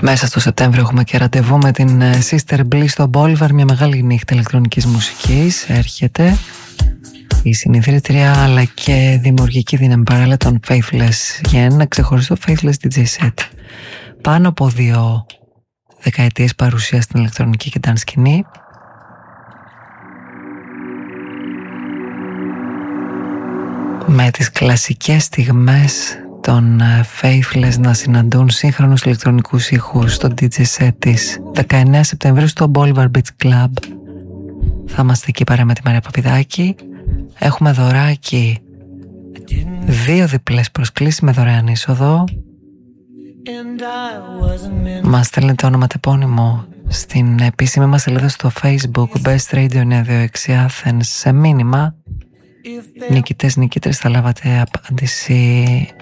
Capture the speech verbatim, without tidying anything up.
Μέσα στο Σεπτέμβριο έχουμε και ραντεβού με την Sister Bliss στο Bolvar, μια μεγάλη νύχτα ηλεκτρονικής μουσικής. Έρχεται η συνηθρήτρια αλλά και δημιουργική δύναμη παράλληλα των Faithless για ένα ξεχωριστό Faithless ντι τζέι set. Πάνω από δύο δεκαετίες παρουσία στην ηλεκτρονική και dance σκηνή. Με τις κλασικές στιγμές των Faithless να συναντούν σύγχρονους ηλεκτρονικούς ήχους στο ντι τζέι set της. Δεκαεννέα Σεπτεμβρίου στο Bolvar Beach Club. Θα είμαστε εκεί παρά με τη Μαρία Παπηδάκη. Έχουμε δωράκι, δύο διπλές προσκλήσεις με δωρεάν είσοδο. Μας στέλνετε όνομα τεπώνυμο στην επίσημη μας σελίδα στο Facebook Best Radio εννιακόσια είκοσι έξι Athens σε μήνυμα. Νικητές, νικήτρες, θα λάβατε απάντηση